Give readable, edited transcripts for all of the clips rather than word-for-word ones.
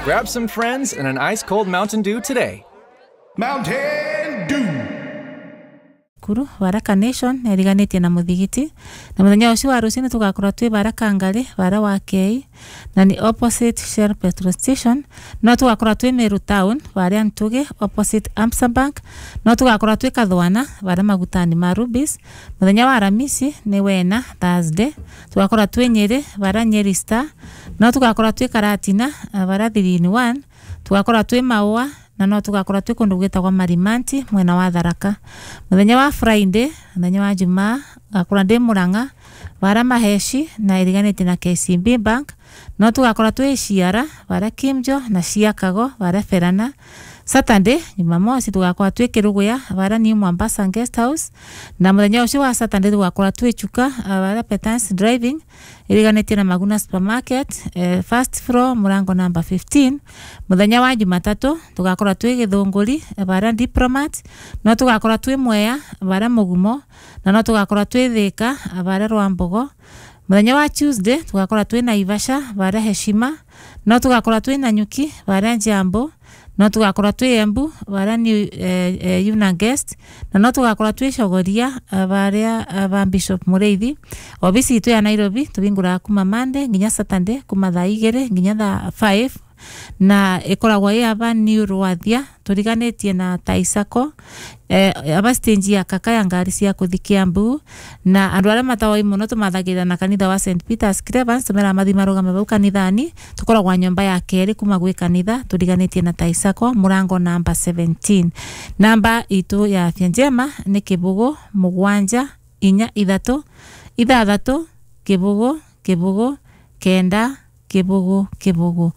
Grab some friends and an ice-cold Mountain Dew today. Mountain Dew. Kuru Baraka Nation eriganĩtie na muthigiti na muthenya ucio wa rucini tugakorwo twi Baraka Ngari bara wa Kei na ni opposite Shell petrol station no tugakorwo twi Meru town bara Ntuge opposite Amsa Bank no tugakorwo twi Kathwana bara magutani ma Rubis muthenya wa Aramisi ni wena Thursday tugakorwo twi Nyeri bara Nyeri Star no tugakorwo twi Karatina bara 3-in-1 tugakorwo twi Maua na no tugakorwo twi kundu gwitagwa Marimanti mwena wa Tharaka muthenya wa Friday muthenya wa Jumaa gakora ndi Muranga bara Maheshi na iriganĩtie na KCB Bank no tugakorwo twi Ciara bara Kimjo na Ciakago bara Ferana Saturday Jumamosi tugakorwo twi Kiruguya bara New Mombasa Guest House na muthenya ucio wa Saturday tugakorwo twi Chuka bara Petance Driving iriganĩtie na Maguna Supermarket first floor murango number 15 muthenya wa Jumatatu tugakorwo twi Githunguri bara Diplomat no tugakorwo twi Mwea bara Mugumo na no tugakorwo twi Thika bara Rwambogo muthenya wa Tuesday tugakorwo twi Naivasha bara Heshima no tugakorwo twi Nanyuki bara Jambo no tugakorwo twi Embu bara New Yuna Guest na no tugakorwo twi Shogoria bara Bishop Mureithi obisi itu ya Nairobi tubingura kuma Monday nginya Saturday kuma thaa 2 nginya thaa 5 na ikoragwo aba New Rwathia turiganĩtie na Taisako aba stage ya Kakaya ngari cia kuthikia Mbu na andu aria matawai muno tumathagira na kanitha wa St Peter's Cravens tumera mathima rugame bau kanithani tukoragwa nyumba ya keri kuma gwi kanitha turiganĩtie na Taisako murango number 17 namba itu ya afya njema ni Kibugu 7 4 3 Kibugu 9 Kibugu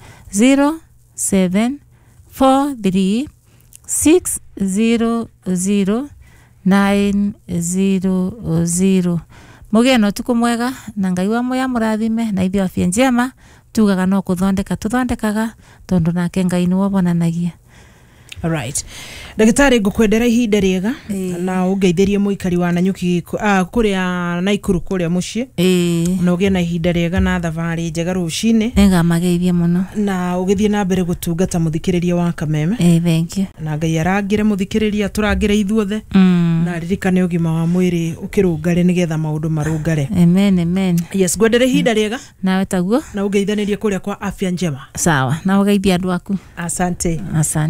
0743600900 mugeno tukumwega na ngai wa moya murathime na ithio afya njema tugaga no tuthondekaga tondu nake ngai ni wobonanagia. Alright. Ndagitari ngukwendera ihinda riega na ungeithirie muikari wa Nanyuki kuria Naikuru kuria mucii na ugie na ihinda riega na thavari njega rucini nega mageithie muno na ugithie na mbere gutungata muthikiriria wa Kameme thank you na ngai arangire muthikiriria turangire ithuothe na ririkane ugima wa mwiri ukirungare nigetha maundu marungare amen yes gwendere ihinda riega nawe taguo na ugeithanirie kuria kwa afya njema sawa na ugeithia andu aku asante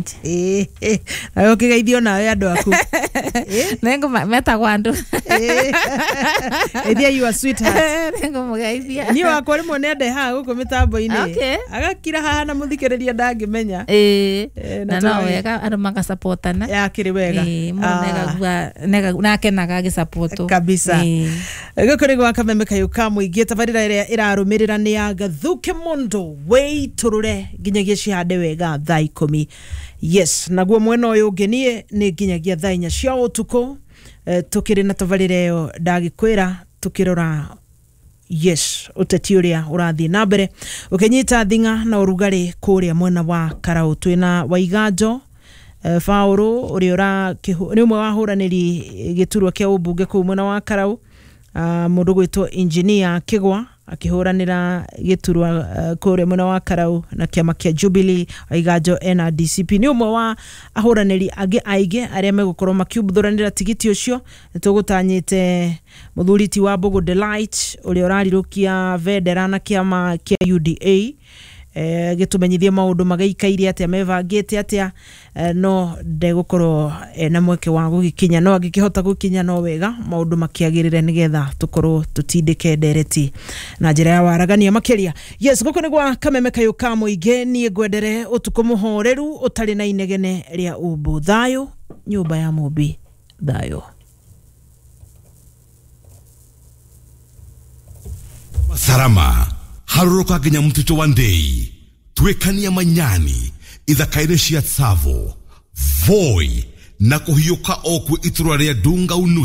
na ukigeithio nawe andu aku nengo metagwa andu ethia you are sweetheart nengo mugeithia ni wakwa rimwe nende ha guku mitambo-ini agakira haha na muthikiriria ndangimenya na no wega andu magasupportana yakiri wega nega nakenaga gisupport kabisa gukuri gwa Kameme kayuka muingi tabarira iria irarumirira ni ya Gathuke Mondo wei turure nginyagia cihande wega thaa 10 yes naguo mwena uyu ungenie ni nginyagia thaa 4 cia utuku tukiri na tabarira yo ndagikwira tukirora yes uteti uria urathi na mbere ukenyita thinga na urugari kuria mwena wa Karau twina Waiganjo Fauru uri ora ni umwe wa huraniri giturwa kia ubunge ku mwena wa Karau mundu gwitwo engineer Kigwa akihuranira giturwa kure mwena wa Karau na kiama kia Jubilee Waiganjo NRDCP ni umwe wa ahuraniri aige aria megukorwo makiubuthuranira tigiti ucio tugutanyite muthuriti wa Bogo Delight uri orarirukia vendera na kiama kia UDA gitumenyithie maundu magaikaire atia mevangite atia no ndegukorwo na mweke wa gukinya no angikihota gukinya no wega maundu makiagirire nigetha tukorwo tutindike ndereti na njira ya waragania makiria yes guko ni gwa Kameme kayuka muingi ni gwendere utuku muhoreru utari na inegene ria umbu thayo nyumba ya Mubi thayo Sarama haruruka nginya mtucho wa Ndei twekania manyani ithakaire cia Tsavo Voi na kuhiuka okwe iturwa ria Dunga Unu